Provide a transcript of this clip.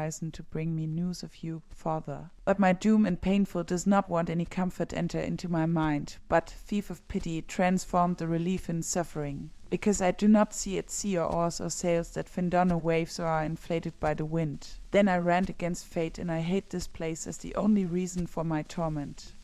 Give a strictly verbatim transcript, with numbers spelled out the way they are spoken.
horizon to bring me news of you, father. But my doom and painful does not want any comfort enter into my mind, but, thief of pity, transform the relief in suffering. Because I do not see at sea or oars or sails that fin down waves or are inflated by the wind. Then I rant against fate, and I hate this place as the only reason for my torment.